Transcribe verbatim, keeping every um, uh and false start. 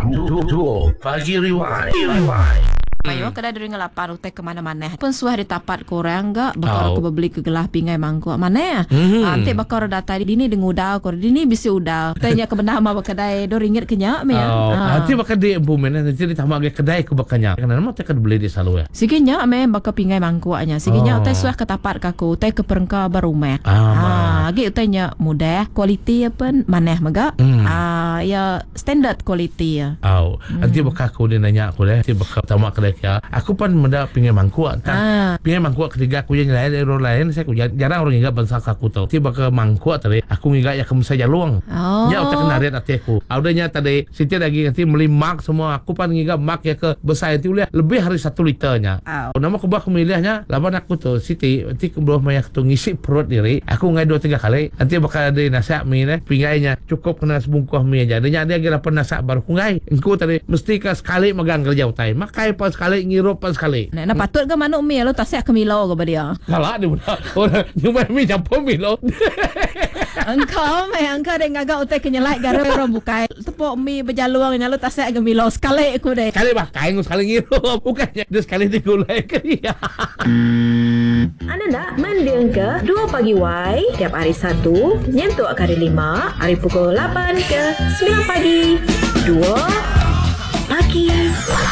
Duo Pagi Rewind. Rewind. Mayo kada duri ngelapan utek ke mana-mana. Pun suah di tapat korang enggak bakar Oh. ke beli ke gelah pingai mangkuk mana ya. Mhm. Ante bakar data dini dengan udau kor dini bisi udau. Tanya ke benah ma kedai do ringgit kenyak me ya. Oh, nanti bakal di bumen nanti ditambah ke kedai ku bakanya. Karena mau tekan beli di selalu ya. Siginya me bakar pingai mangkuknya. Siginya Oh. utai suah ke tapat kaku, utai ke perengka barumek. Ah, Ah, gi utainya mudah, kualiti apa maneh maga. Hmm. Ah, ya standard kualiti ya. Oh, nanti bakal aku dia nanya aku deh, nanti bakal tamak kedai kia. Aku pun menda pingai mangkuk. Ah. Pingai mangkuk ketiga aku yang lain dari orang lain saya aku jar- jarang orang ingat bangsa aku tahu. Nanti bakal mangkuk tadi aku ingat ya kamu saja luang. Oh. Ya utak kenarian hati aku. Audanya tadi Siti lagi nanti beli mak semua. Aku pun ingat mak ya ke besar itu lebih hari satu liternya. Oh. Nama aku bakal milihnya lawan aku tuh Siti nanti aku belum banyak tuh ngisi perut diri. Aku ngai dua tiga kali. Nanti bakal ada nasihat mie nih. Pingainya cukup kena sebungkus mie aja. Dia ada kira nasihat baru aku ngai. Engkau tadi mesti ke sekali megang kerja utai. Makai pas sekali ngirup pas sekali. Nah, nah patut ke manuk mi lo tasyak ke milo ke dia. Kalah dia budak. Orang cuma mie campur mie lo. Engkau me engkau dek ngagak utai kenyelai gara orang bukai. Tepuk mi berjaluang nya lo tasyak ke milo sekali aku deh. Sekali pakai sekali ngirup. Bukannya dia sekali digulai ke dia. Anda nak mendengar ke Dua Pagi Y tiap hari Sabtu nyentuh kali lima hari pukul lapan ke sembilan pagi. Dua Pagi